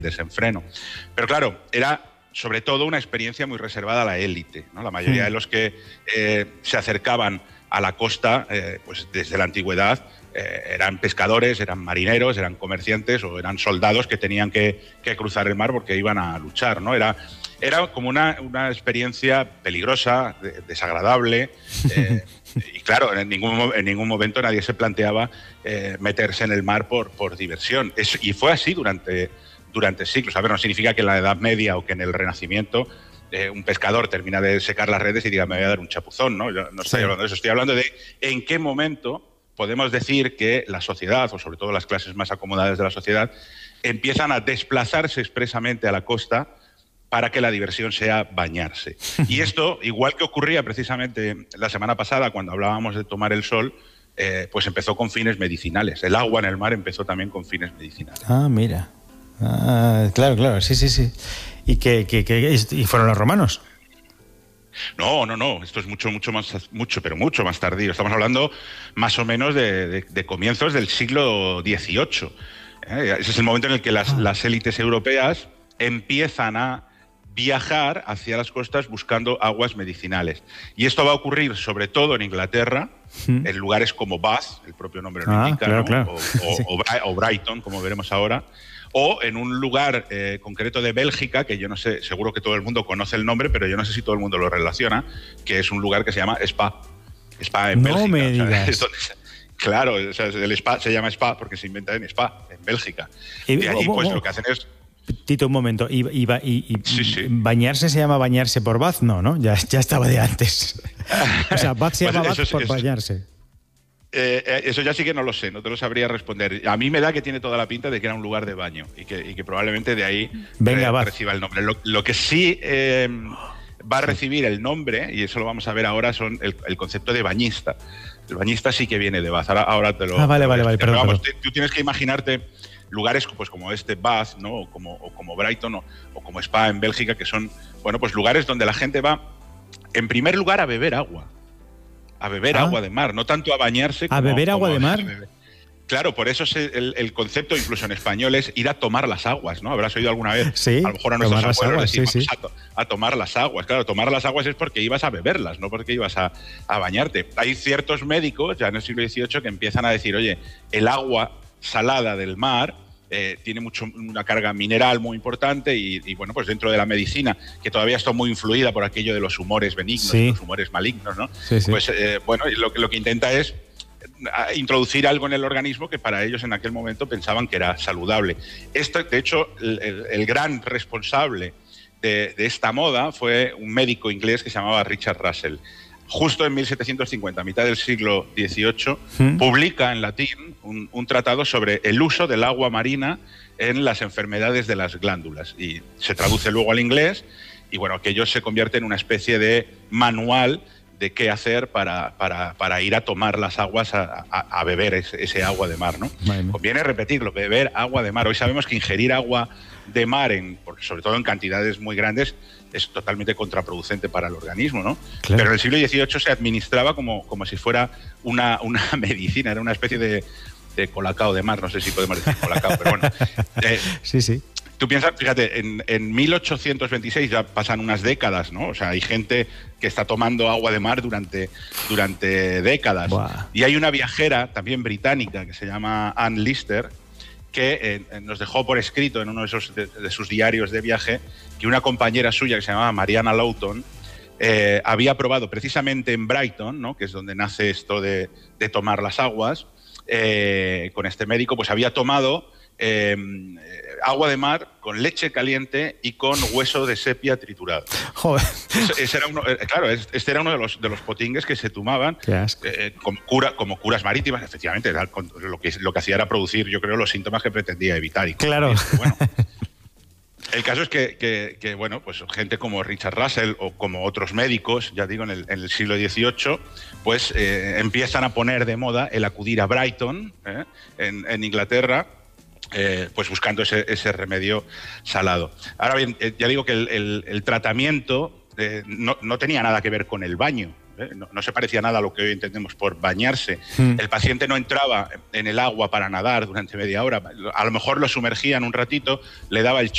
desenfreno. Pero claro, era sobre todo una experiencia muy reservada a la élite, ¿no? La mayoría de los que se acercaban a la costa, pues desde la antigüedad, eran pescadores, eran marineros, eran comerciantes o eran soldados que tenían que cruzar el mar porque iban a luchar, ¿no? Era como una experiencia peligrosa, desagradable, y claro, en ningún momento nadie se planteaba meterse en el mar por diversión. Y fue así durante siglos. A ver, no significa que en la Edad Media o que en el Renacimiento un pescador termina de secar las redes y diga, me voy a dar un chapuzón, ¿no? Yo no estoy hablando de eso, estoy hablando de en qué momento podemos decir que la sociedad, o sobre todo las clases más acomodadas de la sociedad, empiezan a desplazarse expresamente a la costa para que la diversión sea bañarse. Y esto, igual que ocurría precisamente la semana pasada cuando hablábamos de tomar el sol, pues empezó con fines medicinales. El agua en el mar empezó también con fines medicinales. Ah, mira. Ah, claro, sí. ¿Y fueron los romanos? No. Esto es mucho más tardío. Estamos hablando más o menos de comienzos del siglo XVIII. Ese es el momento en el que las élites europeas empiezan a viajar hacia las costas buscando aguas medicinales. Y esto va a ocurrir sobre todo en Inglaterra, en lugares como Bath, el propio nombre lo indica, claro. O Brighton, como veremos ahora, o en un lugar concreto de Bélgica, que yo no sé, seguro que todo el mundo conoce el nombre, pero yo no sé si todo el mundo lo relaciona, que es un lugar que se llama Spa. Spa en Bélgica. No me digas. Claro, o sea, el Spa se llama Spa porque se inventa en Spa, en Bélgica. Y ahí pues lo que hacen es... Tito, un momento. Sí. ¿Bañarse se llama bañarse por Bath? No, ya estaba de antes. O sea, Bath se llama Bath por bañarse. Eso ya sí que no lo sé, no te lo sabría responder. A mí me da que tiene toda la pinta de que era un lugar de baño y que probablemente de ahí reciba el nombre. Lo que sí va a recibir el nombre, y eso lo vamos a ver ahora, son el concepto de bañista. El bañista sí que viene de Bath. Ahora te lo... Vale, perdón. Vamos, tú tienes que imaginarte lugares pues como este Bath, ¿no? o como Brighton o como Spa en Bélgica, que son, bueno, pues lugares donde la gente va, en primer lugar, a beber agua. A beber agua de mar, no tanto a bañarse como... ¿A beber agua de mar? Claro, por eso el concepto, incluso en español, es ir a tomar las aguas, ¿no? Habrás oído alguna vez, sí, a lo mejor a nuestros abuelos decimos sí. a tomar las aguas. Claro, tomar las aguas es porque ibas a beberlas, no porque ibas a bañarte. Hay ciertos médicos, ya en el siglo XVIII, que empiezan a decir, oye, el agua salada del mar tiene una carga mineral muy importante y bueno, pues dentro de la medicina, que todavía está muy influida por aquello de los humores benignos y los humores malignos, ¿no? Sí. Pues bueno, lo que intenta es introducir algo en el organismo que para ellos en aquel momento pensaban que era saludable. Esto, de hecho, el gran responsable de esta moda fue un médico inglés que se llamaba Richard Russell. Justo en 1750, a mitad del siglo XVIII, publica en latín un tratado sobre el uso del agua marina en las enfermedades de las glándulas. Y se traduce luego al inglés y bueno, aquello se convierte en una especie de manual de qué hacer para ir a tomar las aguas, a beber ese agua de mar, ¿no? Conviene repetirlo, beber agua de mar. Hoy sabemos que ingerir agua de mar, sobre todo en cantidades muy grandes, es totalmente contraproducente para el organismo, ¿no? Claro. Pero en el siglo XVIII se administraba como si fuera una medicina, era una especie de colacao de mar, no sé si podemos decir colacao, pero bueno. Sí. Tú piensas, fíjate, en 1826 ya pasan unas décadas, ¿no? O sea, hay gente que está tomando agua de mar durante décadas. Buah. Y hay una viajera también británica que se llama Anne Lister, que nos dejó por escrito en uno de sus diarios de viaje que una compañera suya que se llamaba Mariana Lawton había probado precisamente en Brighton, ¿no? Que es donde nace esto de tomar las aguas, con este médico, pues había tomado agua de mar con leche caliente y con hueso de sepia triturado. Joder. Ese era uno, claro, este era uno de los potingues que se tomaban como curas marítimas. Efectivamente, era lo que hacía era producir, yo creo, los síntomas que pretendía evitar. Y claro. Bueno, el caso es que bueno, pues gente como Richard Russell o como otros médicos, ya digo, en el siglo XVIII, pues empiezan a poner de moda el acudir a Brighton, en Inglaterra, pues buscando ese remedio salado. Ahora bien, ya digo que el tratamiento no tenía nada que ver con el baño. No se parecía nada a lo que hoy entendemos por bañarse. El paciente no entraba en el agua para nadar durante media hora. A lo mejor lo sumergían un ratito, le daba el